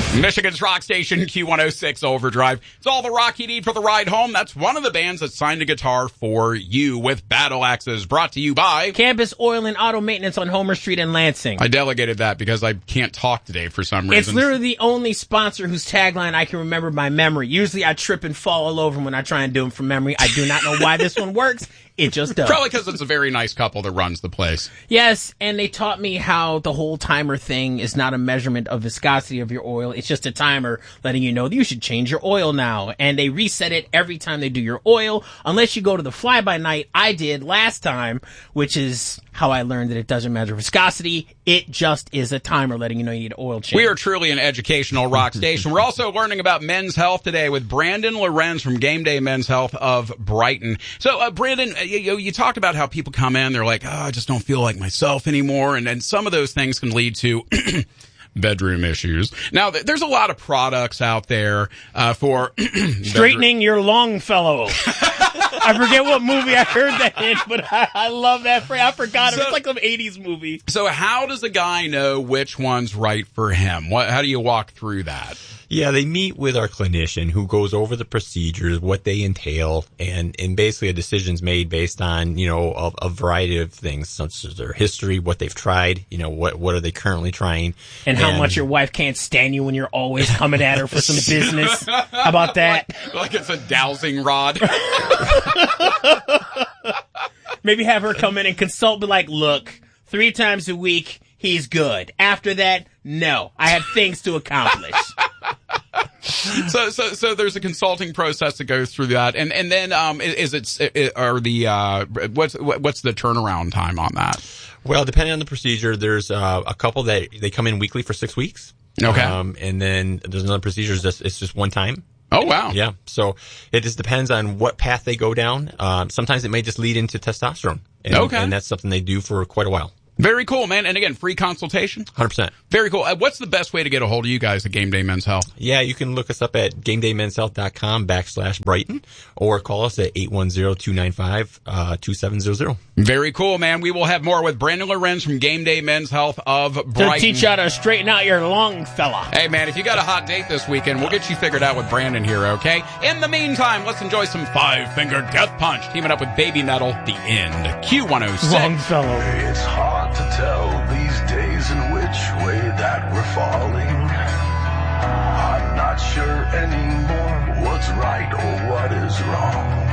Michigan's rock station, Q106 Overdrive. It's all the rock you need for the ride home. That's one of the bands that signed a guitar for you with Battle Axes, brought to you by Campus Oil and Auto Maintenance on Homer Street in Lansing. I delegated that because I can't talk today for some reason. It's literally the only sponsor whose tagline I can remember by memory. Usually I trip and fall all over when I try and do them from memory. I do not know why this one works. It just does. Probably because it's a very nice couple that runs the place. Yes, and they taught me how the whole timer thing is not a measurement of viscosity of your oil. It's just a timer letting you know that you should change your oil now. And they reset it every time they do your oil, unless you go to the fly-by-night I did last time, which is how I learned that it doesn't measure viscosity. It just is a timer letting you know you need oil change. We are truly an educational rock station. We're also learning about men's health today with Brandon Lorenz from Game Day Men's Health of Brighton. So, Brandon, you talked about how people come in, they're like, I just don't feel like myself anymore. And some of those things can lead to bedroom issues. Now, there's a lot of products out there for straightening your Longfellow. I forget what movie I heard that in, but I love that phrase. I forgot it. It's like some 80s movie. So how does a guy know which one's right for him? How do you walk through that? Yeah, they meet with our clinician who goes over the procedures, what they entail, and basically a decision's made based on, a variety of things, such as their history, what they've tried, what are they currently trying. And how much your wife can't stand you when you're always coming at her for some business. How about that? Like it's a dowsing rod. Maybe have her come in and consult, be like, look, 3 times a week, he's good. After that, no. I have things to accomplish. So there's a consulting process that goes through that, and then what's the turnaround time on that? Well, depending on the procedure, there's a couple that they come in weekly for 6 weeks. Okay, and then there's another procedure. It's just one time. Oh wow! Yeah, so it just depends on what path they go down. Sometimes it may just lead into testosterone, and that's something they do for quite a while. Very cool, man. And again, free consultation? 100%. Very cool. What's the best way to get a hold of you guys at Game Day Men's Health? Yeah, you can look us up at GameDayMen'sHealth.com/Brighton or call us at 810-295-2700. Very cool, man. We will have more with Brandon Lorenz from Game Day Men's Health of Brighton. To teach you how to straighten out your Longfellow. Hey, man, if you got a hot date this weekend, we'll get you figured out with Brandon here, okay? In the meantime, let's enjoy some Five Finger Death Punch, teaming up with Baby Metal, The End. Q106. Longfellow. It's hard to tell these days in which way that we're falling. I'm not sure anymore what's right or what is wrong.